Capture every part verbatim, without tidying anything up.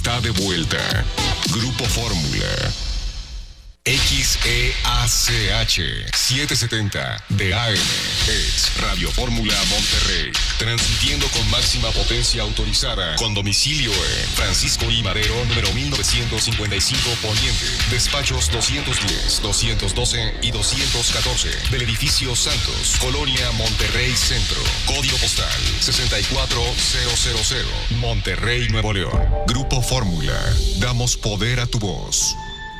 está de vuelta. Grupo Fórmula. X E A C H setecientos setenta de A M es Radio Fórmula Monterrey, transmitiendo con máxima potencia autorizada, con domicilio en Francisco I. Madero, número mil novecientos cincuenta y cinco Poniente, despachos doscientos diez, doscientos doce y doscientos catorce, del edificio Santos, Colonia Monterrey Centro, código postal sesenta y cuatro mil, Monterrey, Nuevo León. Grupo Fórmula, damos poder a tu voz.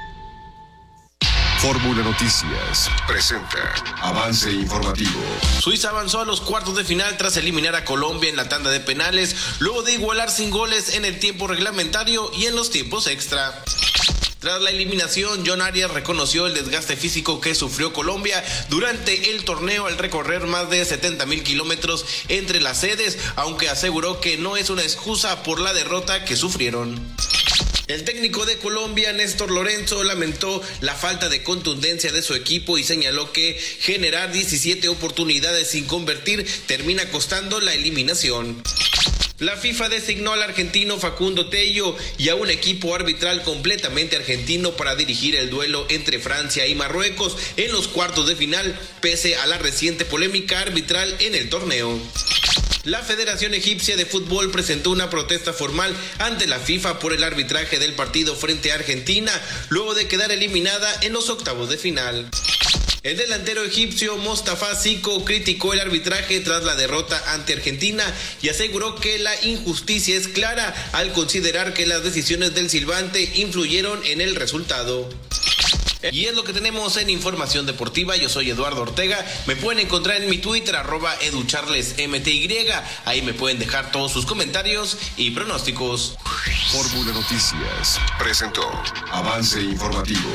Fórmula Noticias presenta avance informativo. Suiza avanzó a los cuartos de final tras eliminar a Colombia en la tanda de penales, luego de igualar sin goles en el tiempo reglamentario y en los tiempos extra. Tras la eliminación, John Arias reconoció el desgaste físico que sufrió Colombia durante el torneo al recorrer más de setenta mil kilómetros entre las sedes, aunque aseguró que no es una excusa por la derrota que sufrieron. El técnico de Colombia, Néstor Lorenzo, lamentó la falta de contundencia de su equipo y señaló que generar diecisiete oportunidades sin convertir termina costando la eliminación. La FIFA designó al argentino Facundo Tello y a un equipo arbitral completamente argentino para dirigir el duelo entre Francia y Marruecos en los cuartos de final, pese a la reciente polémica arbitral en el torneo. La Federación Egipcia de Fútbol presentó una protesta formal ante la FIFA por el arbitraje del partido frente a Argentina, luego de quedar eliminada en los octavos de final. El delantero egipcio Mostafa Siko criticó el arbitraje tras la derrota ante Argentina y aseguró que la injusticia es clara al considerar que las decisiones del silbante influyeron en el resultado. Y es lo que tenemos en Información Deportiva. Yo soy Eduardo Ortega. Me pueden encontrar en mi Twitter, arroba educharlesmty. Ahí me pueden dejar todos sus comentarios y pronósticos. Fórmula Noticias presentó avance informativo.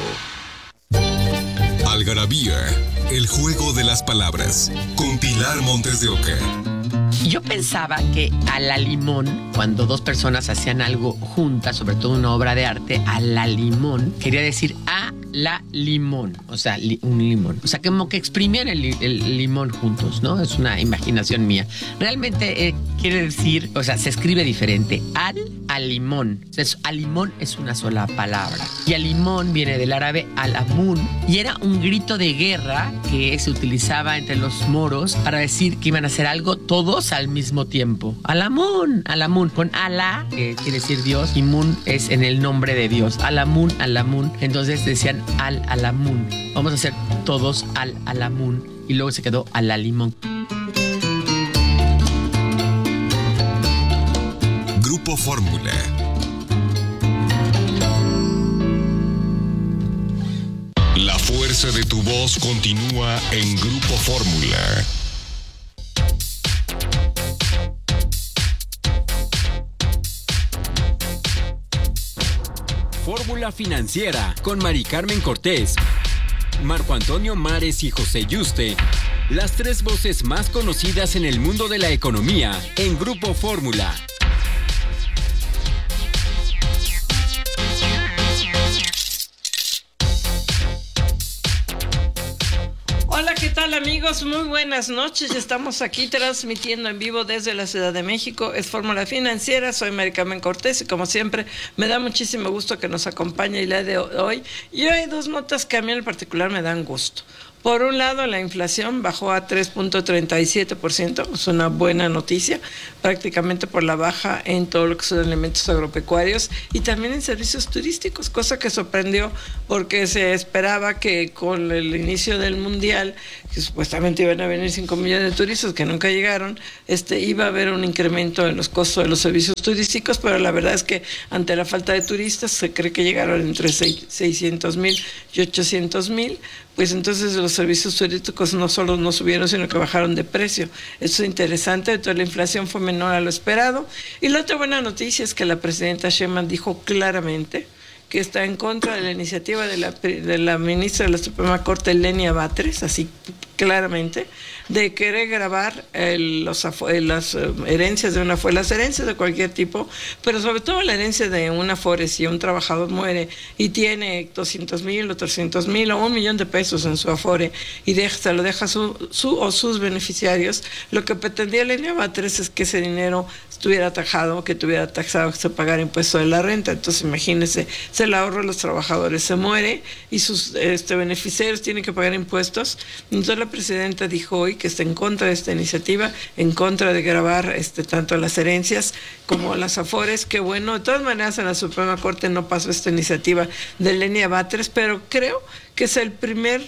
Algarabía, el juego de las palabras, con Pilar Montes de Oca. Yo pensaba que a la limón, cuando dos personas hacían algo juntas, sobre todo una obra de arte, a la limón, quería decir a la limón, o sea, li, un limón. O sea, como que exprimían el, el limón juntos, ¿no? Es una imaginación mía. Realmente eh, quiere decir, o sea, se escribe diferente. Al, a limón. O sea, es, a limón es una sola palabra. Y a limón viene del árabe al-amun. Y era un grito de guerra que se utilizaba entre los moros para decir que iban a hacer algo todos al mismo tiempo. Al-amun, al-amun. Con Alá, que quiere decir Dios, y Mun es en el nombre de Dios. Al-amun, al-amun. Entonces decían al-alamun. Vamos a hacer todos al-alamun. Y luego se quedó al-alimón. Grupo Fórmula. La fuerza de tu voz continúa en Grupo Fórmula. Fórmula Financiera con Mari Carmen Cortés, Marco Antonio Mares y José Yuste, las tres voces más conocidas en el mundo de la economía en Grupo Fórmula. Hola, ¿qué tal, amigos? Muy buenas noches. Estamos aquí transmitiendo en vivo desde la Ciudad de México. Es Fórmula Financiera. Soy Mari Carmen Cortés y, como siempre, me da muchísimo gusto que nos acompañe el día de hoy. Y hoy hay dos notas que a mí en particular me dan gusto. Por un lado, la inflación bajó a tres punto treinta y siete por ciento, es una buena noticia, prácticamente por la baja en todo lo que son elementos agropecuarios y también en servicios turísticos, cosa que sorprendió porque se esperaba que con el inicio del Mundial, que supuestamente iban a venir cinco millones de turistas que nunca llegaron, este, iba a haber un incremento en los costos de los servicios turísticos, pero la verdad es que ante la falta de turistas se cree que llegaron entre seiscientos mil y ochocientos mil, pues entonces los servicios turísticos no solo no subieron, sino que bajaron de precio. Eso es interesante, entonces la inflación fue menor a lo esperado. Y la otra buena noticia es que la presidenta Sheinbaum dijo claramente que está en contra de la iniciativa de la, de la ministra de la Suprema Corte, Lenia Batres, así claramente, de querer grabar el, los, las herencias de una afore, las herencias de cualquier tipo, pero sobre todo la herencia de una afore. Si un trabajador muere y tiene doscientos mil o trescientos mil o un millón de pesos en su afore y deja, se lo deja su, su o sus beneficiarios, lo que pretendía Lenia Batres es que ese dinero estuviera tajado, que tuviera taxado que se pagara impuesto de la renta. Entonces imagínense, se el ahorro de los trabajadores se muere y sus este, beneficiarios tienen que pagar impuestos. Entonces la presidenta dijo hoy que está en contra de esta iniciativa, en contra de gravar este, tanto las herencias como las afores. Que bueno, de todas maneras en la Suprema Corte no pasó esta iniciativa de Lenia Batres, pero creo que es el primer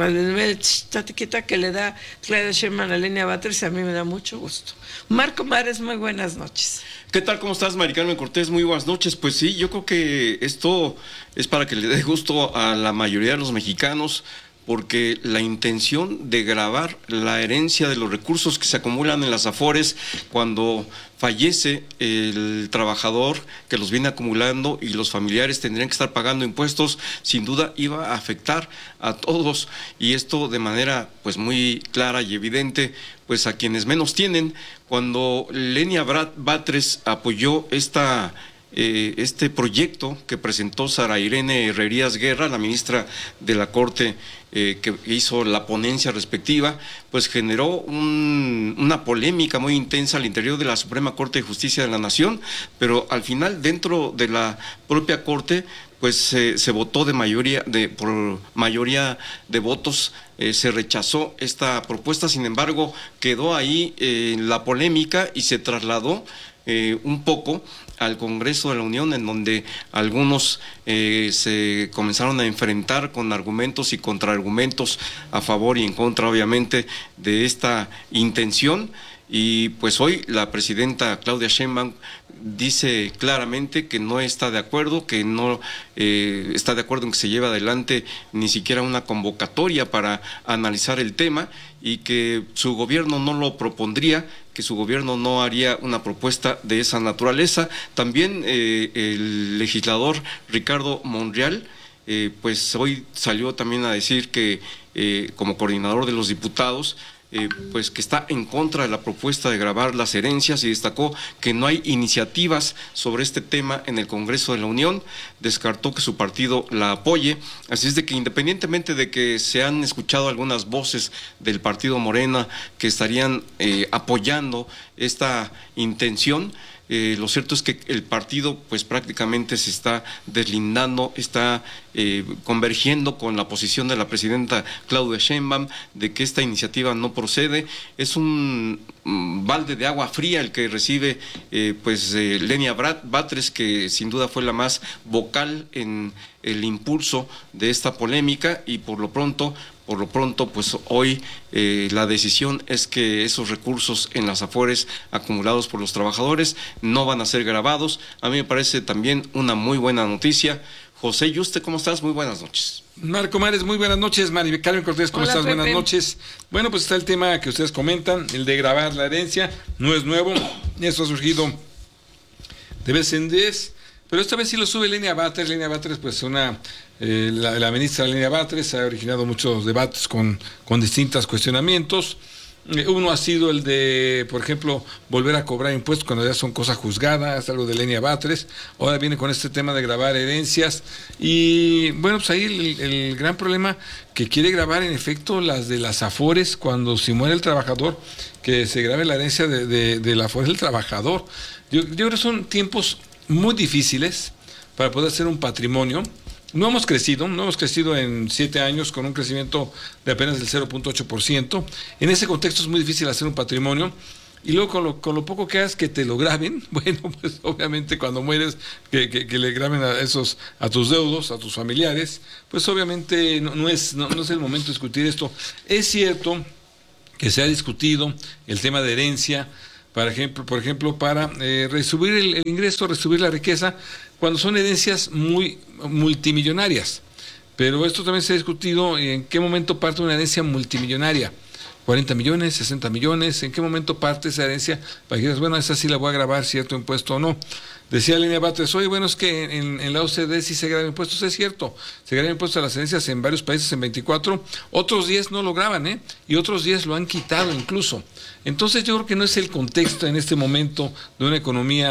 tatiquita que le da Claudia Sheinbaum a Lenia Batres, y a mí me da mucho gusto. Marco Mares, muy buenas noches. ¿Qué tal? ¿Cómo estás, Mari Carmen Cortés? Muy buenas noches. Pues sí, yo creo que esto es para que le dé gusto a la mayoría de los mexicanos, porque la intención de gravar la herencia de los recursos que se acumulan en las afores cuando fallece el trabajador que los viene acumulando y los familiares tendrían que estar pagando impuestos, sin duda iba a afectar a todos, y esto de manera pues muy clara y evidente pues a quienes menos tienen. Cuando Lenia Batres apoyó esta Eh, este proyecto que presentó Sara Irene Herrerías Guerra, la ministra de la Corte, eh, que hizo la ponencia respectiva, pues generó un, una polémica muy intensa al interior de la Suprema Corte de Justicia de la Nación, pero al final dentro de la propia Corte pues eh, se votó de mayoría, de, por mayoría de votos, eh, se rechazó esta propuesta. Sin embargo, quedó ahí eh, la polémica y se trasladó eh, un poco al Congreso de la Unión, en donde algunos eh, se comenzaron a enfrentar con argumentos y contraargumentos a favor y en contra, obviamente, de esta intención. Y pues hoy la presidenta Claudia Sheinbaum dice claramente que no está de acuerdo, que no eh, está de acuerdo en que se lleve adelante ni siquiera una convocatoria para analizar el tema, y que su gobierno no lo propondría, que su gobierno no haría una propuesta de esa naturaleza. También eh, el legislador Ricardo Monreal, eh, pues hoy salió también a decir que eh, como coordinador de los diputados, Eh, pues que está en contra de la propuesta de gravar las herencias, y destacó que no hay iniciativas sobre este tema en el Congreso de la Unión. Descartó que su partido la apoye, así es de que independientemente de que se han escuchado algunas voces del partido Morena que estarían eh, apoyando esta intención, Eh, lo cierto es que el partido pues prácticamente se está deslindando, está eh, convergiendo con la posición de la presidenta Claudia Sheinbaum de que esta iniciativa no procede. Es un, un balde de agua fría el que recibe eh, pues eh, Lenia Batres, que sin duda fue la más vocal en el impulso de esta polémica, y por lo pronto Por lo pronto, pues hoy eh, la decisión es que esos recursos en las afores acumulados por los trabajadores no van a ser grabados. A mí me parece también una muy buena noticia. José Yuste, ¿cómo estás? Muy buenas noches. Marco Mares, muy buenas noches. Mari Carmen Cortés, ¿cómo Hola, estás? Pepe. Buenas noches. Bueno, pues está el tema que ustedes comentan, el de grabar la herencia. No es nuevo, esto ha surgido de vez en vez, pero esta vez sí lo sube Lenia Batres. Lenia Batres, pues una... Eh, la, la ministra Lenia Batres ha originado muchos debates con, con distintos cuestionamientos. Eh, uno ha sido el de, por ejemplo, volver a cobrar impuestos cuando ya son cosas juzgadas, es algo de Lenia Batres. Ahora viene con este tema de grabar herencias. Y bueno, pues ahí el, el gran problema, que quiere grabar en efecto las de las afores cuando si muere el trabajador, que se grabe la herencia de, de, de la afores del trabajador. Yo, yo creo que son tiempos muy difíciles para poder hacer un patrimonio. No hemos crecido, no hemos crecido en siete años con un crecimiento de apenas del cero punto ocho por ciento. En ese contexto es muy difícil hacer un patrimonio. Y luego con lo, con lo poco que hagas que te lo graben, bueno, pues obviamente cuando mueres, que, que, que le graben a esos, a tus deudos, a tus familiares, pues obviamente no, no, es, no, no es el momento de discutir esto. Es cierto que se ha discutido el tema de herencia, por ejemplo, por ejemplo para eh, resubir el, el ingreso, resubir la riqueza, cuando son herencias muy multimillonarias. Pero esto también se ha discutido, en qué momento parte una herencia multimillonaria. cuarenta millones, sesenta millones, ¿en qué momento parte esa herencia? Para que digas, bueno, esa sí la voy a grabar, cierto impuesto o no. Decía Lenia Batres, oye, bueno, es que en, en la O C D sí se graban impuestos, es cierto, se graban impuestos a las herencias en varios países, en veinticuatro, otros diez no lo graban, ¿eh? Y otros diez lo han quitado incluso. Entonces yo creo que no es el contexto en este momento de una economía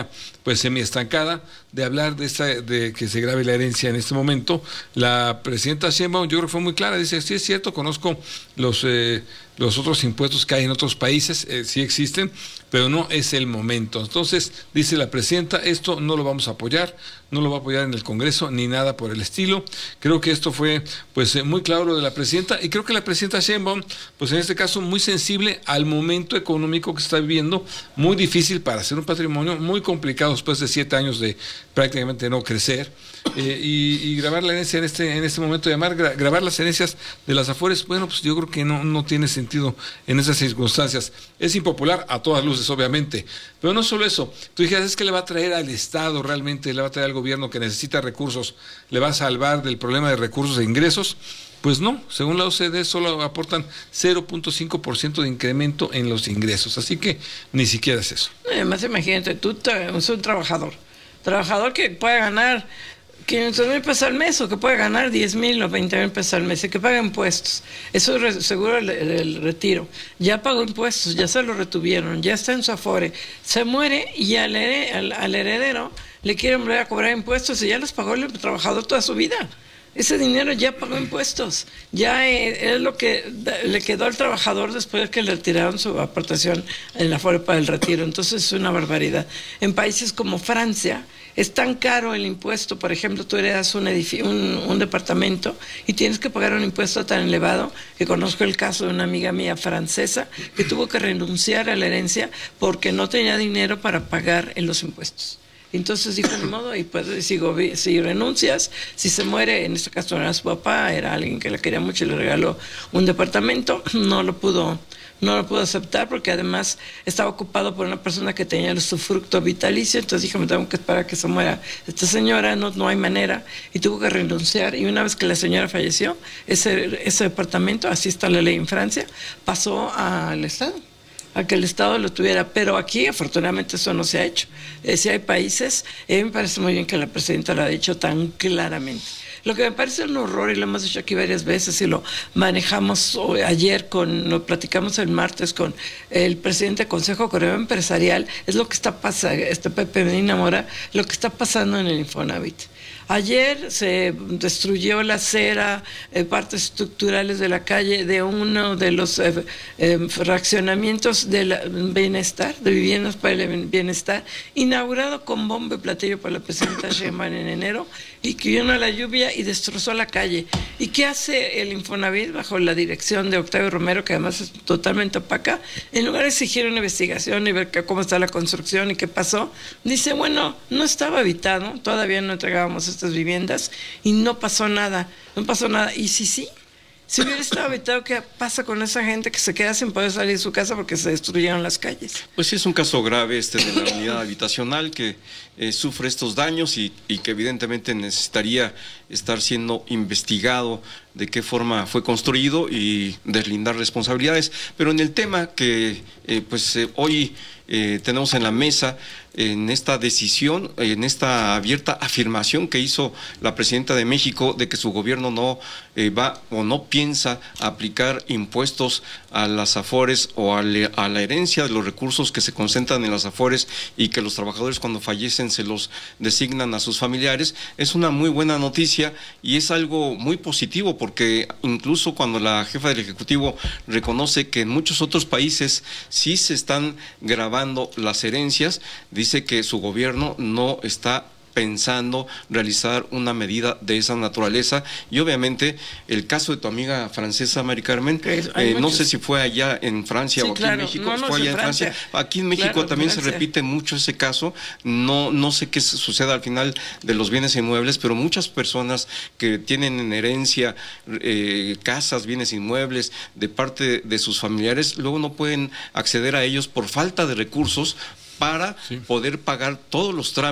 pues semiestancada de hablar de esta, de que se grave la herencia en este momento. La presidenta Sheinbaum, yo creo que fue muy clara, dice, sí es cierto, conozco los eh, los otros impuestos que hay en otros países, eh, sí existen, pero no es el momento. Entonces, dice la presidenta, esto no lo vamos a apoyar, no lo va a apoyar en el Congreso, ni nada por el estilo. Creo que esto fue, pues, eh, muy claro lo de la presidenta, y creo que la presidenta Sheinbaum, pues, en este caso, muy sensible al momento económico que está viviendo, muy difícil para hacer un patrimonio, muy complicado después de siete años de prácticamente no crecer, eh, y, y grabar la herencia en este, en este momento, llamar, gra, grabar las herencias de las Afores, bueno, pues yo creo que no, no tiene sentido en esas circunstancias. Es impopular a todas luces, obviamente, pero no solo eso. Tú dijeras, es que le va a traer al Estado realmente, le va a traer al gobierno que necesita recursos, le va a salvar del problema de recursos e ingresos. Pues no, según la O C D solo aportan cero punto cinco por ciento de incremento en los ingresos, así que ni siquiera es eso. Además, imagínate, tú eres un trabajador, trabajador que puede ganar quinientos mil pesos al mes, o que puede ganar diez mil o veinte mil pesos al mes, y que paga impuestos. Eso es seguro el, el retiro. Ya pagó impuestos, ya se lo retuvieron, ya está en su Afore, se muere y al, al, al heredero le quieren volver a cobrar impuestos, y ya los pagó el trabajador toda su vida. Ese dinero ya pagó impuestos, ya es lo que le quedó al trabajador después de que le retiraron su aportación en la Afore para el retiro. Entonces es una barbaridad. En países como Francia es tan caro el impuesto, por ejemplo, tú heredas un, un, un departamento y tienes que pagar un impuesto tan elevado, que conozco el caso de una amiga mía francesa que tuvo que renunciar a la herencia porque no tenía dinero para pagar en los impuestos. Entonces dijo, ni modo, y pues si, si renuncias, si se muere, en este caso no era su papá, era alguien que le quería mucho y le regaló un departamento, no lo pudo, no lo pudo aceptar porque además estaba ocupado por una persona que tenía el usufructo vitalicio. Entonces dijo, me tengo que esperar a que se muera esta señora, no, no hay manera, y tuvo que renunciar. Y una vez que la señora falleció, ese, ese departamento, así está la ley en Francia, pasó al Estado, a que el Estado lo tuviera, pero aquí afortunadamente eso no se ha hecho. Eh, si hay países, eh, me parece muy bien que la presidenta lo ha dicho tan claramente. Lo que me parece un horror, y lo hemos dicho aquí varias veces, y lo manejamos hoy, ayer, con, lo platicamos el martes con el presidente del Consejo Coordinador Empresarial, es lo que está pasando, este Pepe Medina Mora, lo que está pasando en el Infonavit. Ayer se destruyó la acera, eh, partes estructurales de la calle de uno de los eh, eh, fraccionamientos del bienestar, de viviendas para el bienestar, inaugurado con bombo y platillo por la presidenta Sheinbaum en enero, y que vino a la lluvia y destrozó la calle. ¿Y qué hace el Infonavit bajo la dirección de Octavio Romero, que además es totalmente opaca? En lugar de exigir una investigación y ver que, cómo está la construcción y qué pasó, dice, bueno, no estaba habitado, todavía no entregábamos estas viviendas y no pasó nada, no pasó nada. Y sí, sí, si hubiera estado habitado, ¿qué pasa con esa gente que se queda sin poder salir de su casa porque se destruyeron las calles? Pues sí, es un caso grave este de la unidad habitacional que eh, sufre estos daños y, y que evidentemente necesitaría estar siendo investigado de qué forma fue construido y deslindar responsabilidades. Pero en el tema que eh, pues eh, hoy eh, tenemos en la mesa, en esta decisión, en esta abierta afirmación que hizo la presidenta de México de que su gobierno no eh, va o no piensa aplicar impuestos a las Afores o a, le, a la herencia de los recursos que se concentran en las Afores, y que los trabajadores cuando fallecen se los designan a sus familiares, es una muy buena noticia y es algo muy positivo, porque incluso cuando la jefa del Ejecutivo reconoce que en muchos otros países sí se están grabando las herencias, dice que su gobierno no está pensando realizar una medida de esa naturaleza. Y obviamente el caso de tu amiga francesa, Mari Carmen, eh, no sé si fue allá en Francia sí, o aquí claro. en México, no, no, fue allá en Francia. Francia. Aquí en México claro, también Francia. Se repite mucho ese caso. No, no sé qué suceda al final de los bienes inmuebles, pero muchas personas que tienen en herencia eh, casas, bienes inmuebles de parte de sus familiares, luego no pueden acceder a ellos por falta de recursos para sí. poder pagar todos los trámites